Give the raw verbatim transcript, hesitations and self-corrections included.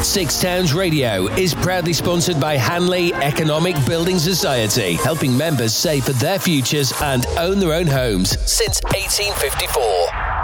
Six Towns Radio is proudly sponsored by Hanley Economic Building Society, helping members save for their futures and own their own homes since eighteen fifty-four.